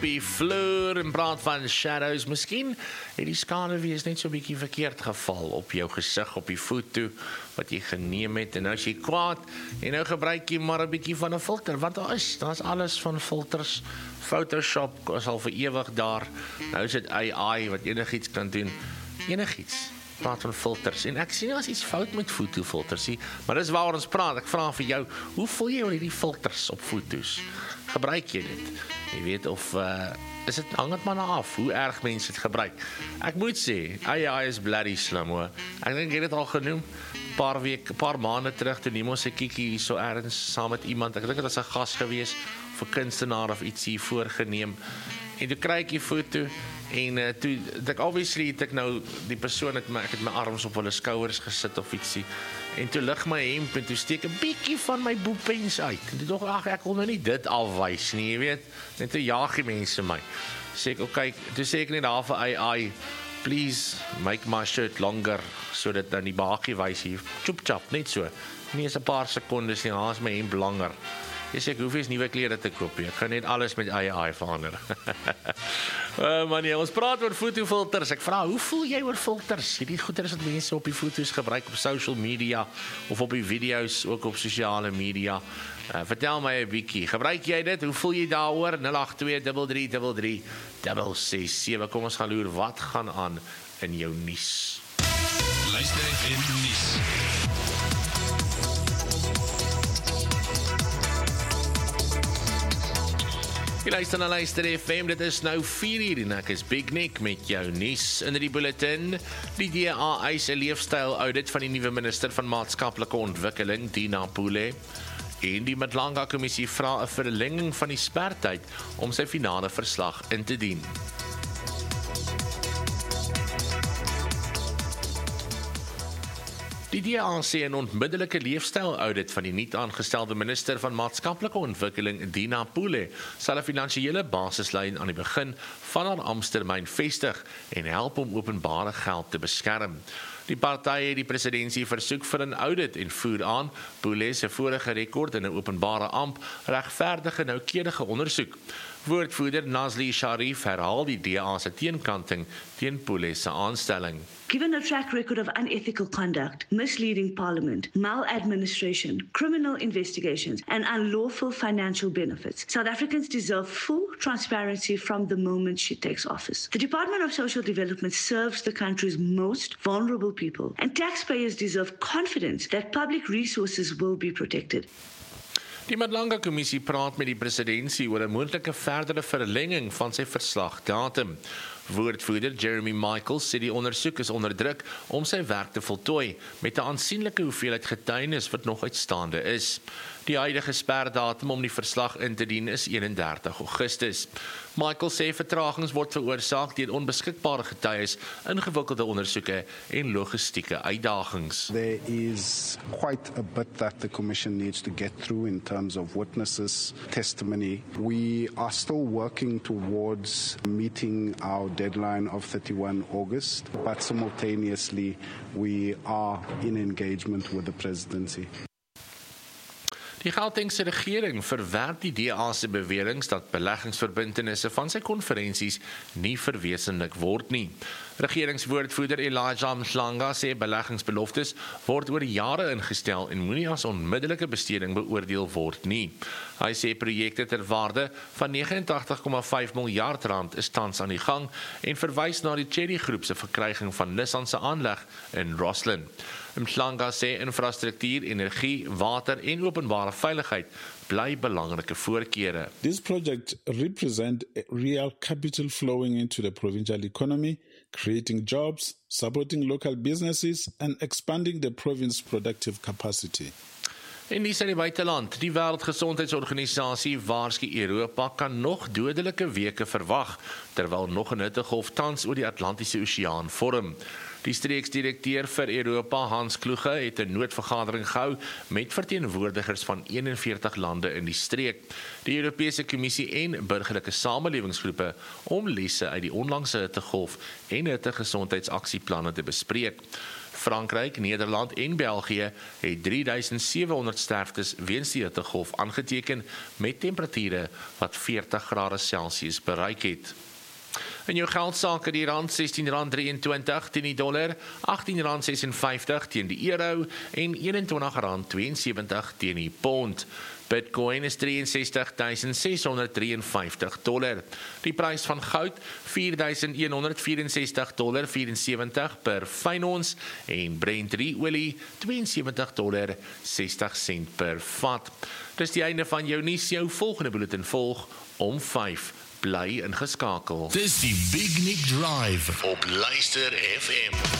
op die vloer en praat van shadows. Miskien het die skaduwees net so 'n bietjie verkeerd geval op jou gesig op die foto wat jy geneem het. En nou as jy kwaad en nou gebruik jy maar 'n bietjie van 'n filter. Want daar's alles van filters. Photoshop is al vir ewig daar. Nou is dit AI wat enigiets kan doen. Enigiets. Praat van filters. En ek sien as iets fout met fotofilters, maar dis waaroor ons praat. Ek vra vir jou, hoe voel jy oor hierdie filters op fotos? Gebruik jy dit? Jy weet of is dit hang dit maar af hoe erg mense dit gebruik. Ek moet sê, AI is bloody slim hoor. Ek dink jy het dit al genoem. Paar maande terug toe neem ons 'n kiekie hier so ergens saam met iemand. Ek dink dit was 'n gas gewees of 'n kunstenaar of iets hier voorgeneem. En toe kry ek die foto en toe ek obviously het ek nou die persoon ek het my arms op hulle skouers gesit of ietsie. En toe lig my hemp en toe steek 'n bietjie van my boepens uit. En toe dog ek wil nou nie dit afwys nie, jy weet. Net toe jaag die mense my. Sê ek, okay, toe sê ek net daar vir AI, please make my shirt longer sodat dan die baadjie wys hier. Chop chop, net so. Nie eens 'n paar sekondes nie, haas my hemp langer. Jy sê ek hoef nie nuwe klere te koop nie. Ek gaan net alles met AI verander. Man, ja, ons praat oor fotofilters. Ek vra, hoe voel jy oor filters? Hierdie goeders wat mense op die foto's gebruik op social media of op die video's ook op sosiale media. Vertel my 'n bietjie. Gebruik jy dit? Hoe voel jy daaroor? 082333367. Kom ons gaan loer wat gaan aan in jou nuus. Luister FM nuus. Jy luister na Luister FM, dit is nou 4 uur en ek is Big Nick met jou nuus in die bulletin. Die DA eis 'n leefstyl audit van die nuwe minister van maatskaplike ontwikkeling, Dina Pule. En die Madlanga kommissie vra 'n verlenging van die spertyd om sy finale verslag in te dien. Die DA sê 'n onmiddellike leefstyl-audit van die nuut aangestelde minister van maatskaplike ontwikkeling, Dina Pule, sal 'n finansiële basislyn aan die begin van haar amptetermyn vestig en help om openbare geld te beskerm. Die party het die presidentsie versoek vir 'n audit en voer aan Pule se vorige rekord in 'n openbare amp regverdige noukeurige ondersoek. Woordvoerder Nazli Sharif herhaal die DA se teenkanting teen Pule se aanstelling. Given a track record of unethical conduct, misleading Parliament, maladministration, criminal investigations, and unlawful financial benefits, South Africans deserve full transparency from the moment she takes office. The Department of Social Development serves the country's most vulnerable people, and taxpayers deserve confidence that public resources will be protected. Die Madlanga kommissie praat met die presidentsie oor 'n moontlike verdere verlenging van sy verslagdatum. Woordvoerder Jeremy Michaels sê die ondersoek is onder druk om sy werk te voltooi met 'n aansienlike hoeveelheid getuienis wat nog uitstaande is. Die huidige sperdatum om die verslag in te dien is 31 Augustus. Michaels sê vertragings word veroorsaak deur onbeskikbare getuies, ingewikkelde ondersoeke en logistieke uitdagings. There is quite a bit that the Commission needs to get through in terms of witnesses, testimony. We are still working towards meeting our deadline of 31 August, but simultaneously we are in engagement with the presidency. Die Gautengse regering verwerp die DA se beweringe dat beleggingsverbintenisse van sy konferensies nie verwesenlik word nie. Regeringswoordvoerder Elijah Mhlanga sê beleggingsbeloftes word oor jare ingestel en moenie as onmiddellike besteding beoordeel word nie. Hy sê projekte ter waarde van 89,5 miljard rand is tans aan die gang en verwys na die Cherry Groep se verkryging van Nissan se aanleg in Rosslyn. Mhlanga sê infrastruktuur, energie, water en openbare veiligheid bly belangrike voorkeure. This project represents real capital flowing into the provincial economy, creating jobs, supporting local businesses and expanding the province's productive capacity. En die die buiteland, die Wêreldgesondheidsorganisasie waarsku Europa kan nog dodelike weke verwag, terwyl nog 'n hittegolf tans oor die Atlantiese Oseaan vorm. Die streeksdirekteur vir Europa, Hans Kluge, het 'n noodvergadering gehou met verteenwoordigers van 41 lande in die streek, die Europese Kommissie en burgerlike samelewingsgroepe om lesse uit die onlangse hittegolf en hittegesondheidsaksieplanne te bespreek. Frankryk, Nederland en België het 3700 sterftes weens die hittegolf aangeteken met temperature wat 40 grade Celsius bereik het. In jou geldsaake die rand R16.23 teen die dollar, R18.56 teen die euro en R21.72 teen die pond. Bitcoin is $63,653. Die prys van goud $4,164,74 per fyn ons en Brent olie $72,60 per vat. Dis die einde van jou nuus, jou volgende bulletin volg om 5. Bly ingeskakel. Dis die Big Nick Drive op Luister FM.